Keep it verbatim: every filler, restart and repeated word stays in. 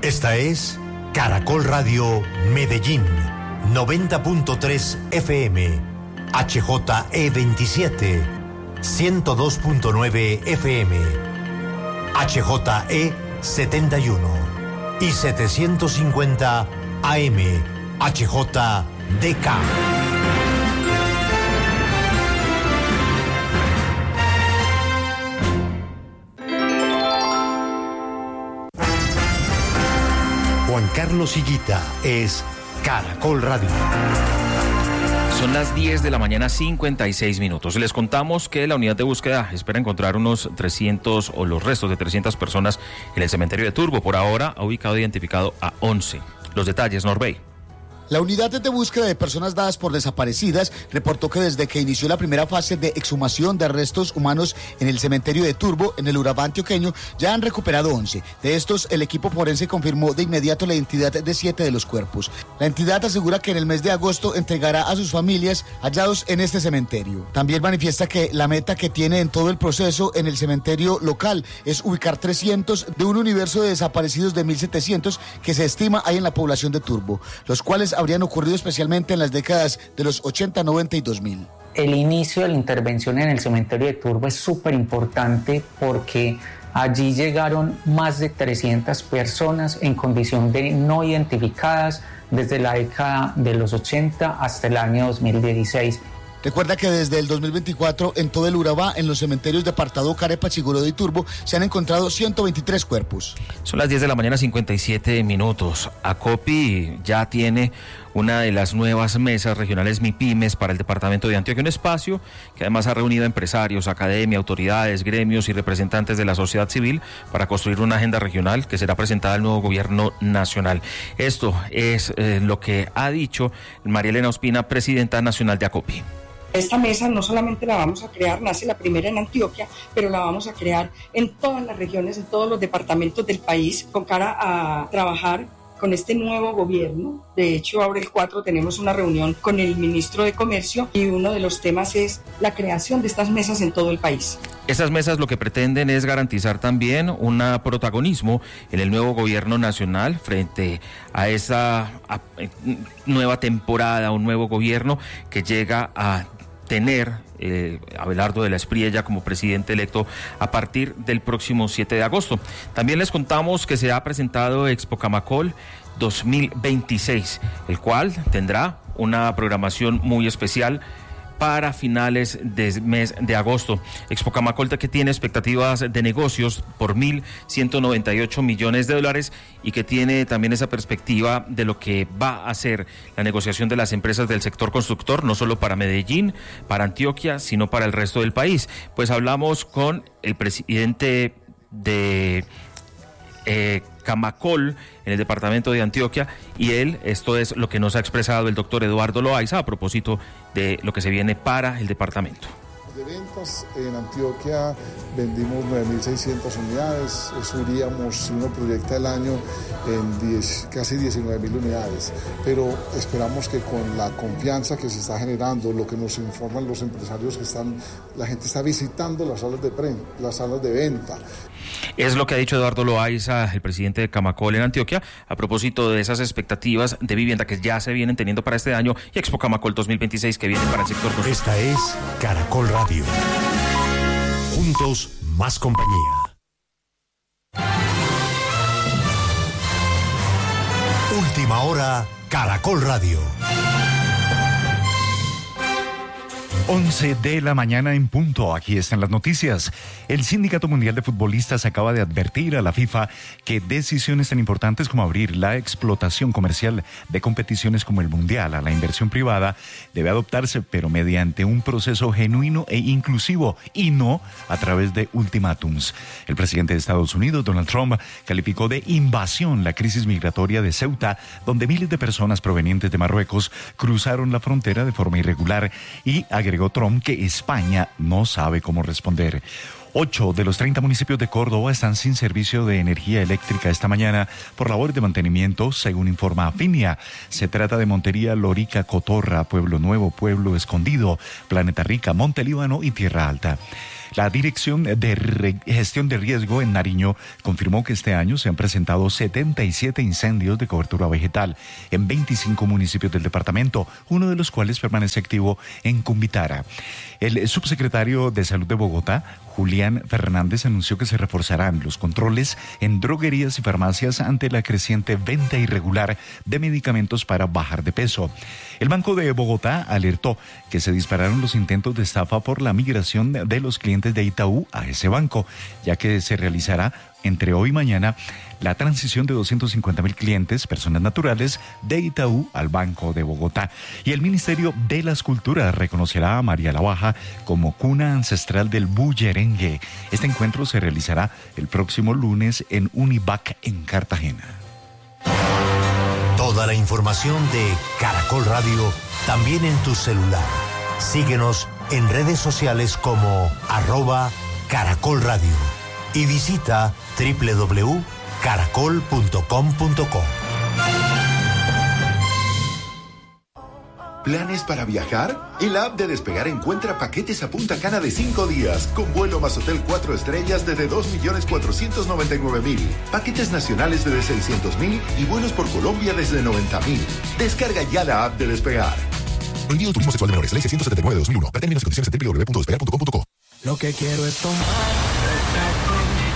Esta es Caracol Radio Medellín, noventa punto tres F M, H J E veintisiete, ciento dos punto nueve F M, H J E setenta y uno y setecientos cincuenta A M, H J D K. Juan Carlos Higuita es Caracol Radio. Son las diez de la mañana, cincuenta y seis minutos. Les contamos que la unidad de búsqueda espera encontrar unos trescientos o los restos de trescientas personas en el cementerio de Turbo. Por ahora ha ubicado e identificado a once. Los detalles, Norbey. La unidad de búsqueda de personas dadas por desaparecidas reportó que desde que inició la primera fase de exhumación de restos humanos en el cementerio de Turbo, en el Urabá antioqueño, ya han recuperado once. De estos, el equipo forense confirmó de inmediato la identidad de siete de los cuerpos. La entidad asegura que en el mes de agosto entregará a sus familias hallados en este cementerio. También manifiesta que la meta que tiene en todo el proceso en el cementerio local es ubicar trescientos de un universo de desaparecidos de mil setecientos que se estima hay en la población de Turbo, los cuales habrían ocurrido especialmente en las décadas de los ochenta, noventa y dos mil. El inicio de la intervención en el cementerio de Turbo es súper importante porque allí llegaron más de trescientas personas en condición de no identificadas desde la década de los ochenta hasta el año dos mil dieciséis. Recuerda que desde el dos mil veinticuatro en todo el Urabá, en los cementerios de Apartadó, Carepa, Chigurodó y Turbo, se han encontrado ciento veintitrés cuerpos. Son las diez de la mañana, cincuenta y siete minutos. ACOPI ya tiene una de las nuevas mesas regionales MIPYMES para el departamento de Antioquia, un espacio que además ha reunido a empresarios, academia, autoridades, gremios y representantes de la sociedad civil para construir una agenda regional que será presentada al nuevo gobierno nacional. Esto es eh, lo que ha dicho María Elena Ospina, presidenta nacional de ACOPI. Esta mesa no solamente la vamos a crear, nace la primera en Antioquia, pero la vamos a crear en todas las regiones, en todos los departamentos del país, con cara a trabajar con este nuevo gobierno. De hecho, ahora el cuatro tenemos una reunión con el ministro de Comercio y uno de los temas es la creación de estas mesas en todo el país. Estas mesas lo que pretenden es garantizar también un protagonismo en el nuevo gobierno nacional frente a esa a, nueva temporada, un nuevo gobierno que llega a tener eh, Abelardo de la Espriella como presidente electo a partir del próximo siete de agosto. También les contamos que se ha presentado Expo Camacol dos mil veintiséis, el cual tendrá una programación muy especial para finales del mes de agosto. Expo Camacol, que tiene expectativas de negocios por mil ciento noventa y ocho millones de dólares y que tiene también esa perspectiva de lo que va a ser la negociación de las empresas del sector constructor, no solo para Medellín, para Antioquia, sino para el resto del país. Pues hablamos con el presidente de eh, Camacol en el departamento de Antioquia y él, esto es lo que nos ha expresado el doctor Eduardo Loaiza a propósito de lo que se viene para el departamento. De ventas en Antioquia vendimos nueve mil seiscientas unidades, subiríamos, si uno proyecta el año, en diez, casi diecinueve mil unidades, pero esperamos que con la confianza que se está generando, lo que nos informan los empresarios que están, la gente está visitando las salas de pre, las salas de venta. Es lo que ha dicho Eduardo Loaiza, el presidente de Camacol en Antioquia, a propósito de esas expectativas de vivienda que ya se vienen teniendo para este año y Expo Camacol dos mil veintiséis que vienen para el sector constructor. Esta es Caracol Radio. Juntos, más compañía. Última hora, Caracol Radio. once de la mañana en punto, aquí están las noticias. El Sindicato Mundial de Futbolistas acaba de advertir a la FIFA que decisiones tan importantes como abrir la explotación comercial de competiciones como el Mundial a la inversión privada debe adoptarse, pero mediante un proceso genuino e inclusivo y no a través de ultimátums. El presidente de Estados Unidos, Donald Trump, calificó de invasión la crisis migratoria de Ceuta, donde miles de personas provenientes de Marruecos cruzaron la frontera de forma irregular y agregó Trump que España no sabe cómo responder. Ocho de los treinta municipios de Córdoba están sin servicio de energía eléctrica esta mañana por labores de mantenimiento, según informa Afinia. Se trata de Montería, Lorica, Cotorra, Pueblo Nuevo, Pueblo Escondido, Planeta Rica, Monte Líbano y Tierra Alta. La Dirección de Re- Gestión de Riesgo en Nariño confirmó que este año se han presentado setenta y siete incendios de cobertura vegetal en veinticinco municipios del departamento, uno de los cuales permanece activo en Cumbitara. El subsecretario de Salud de Bogotá, Julián Fernández, anunció que se reforzarán los controles en droguerías y farmacias ante la creciente venta irregular de medicamentos para bajar de peso. El Banco de Bogotá alertó que se dispararon los intentos de estafa por la migración de los clientes de Itaú a ese banco, ya que se realizará entre hoy y mañana la transición de doscientos cincuenta mil clientes, personas naturales, de Itaú al Banco de Bogotá. Y el Ministerio de las Culturas reconocerá a María la Baja como cuna ancestral del bullerengue. Este encuentro se realizará el próximo lunes en Univac en Cartagena. Toda la información de Caracol Radio también en tu celular. Síguenos en redes sociales como arroba Caracol Radio y visita doble u doble u doble u punto caracol punto com punto co. ¿Planes para viajar? En la app de Despegar encuentra paquetes a Punta Cana de cinco días, con vuelo más hotel cuatro estrellas desde dos millones cuatrocientos noventa y nueve mil, paquetes nacionales desde seiscientos mil y vuelos por Colombia desde noventa mil. Descarga ya la app de Despegar. Prohibido el turismo sexual de menores, ley seiscientos setenta y nueve de dos mil uno. Para términos y condiciones en doble u doble u doble u punto despegar punto com punto co. Lo que quiero es tomar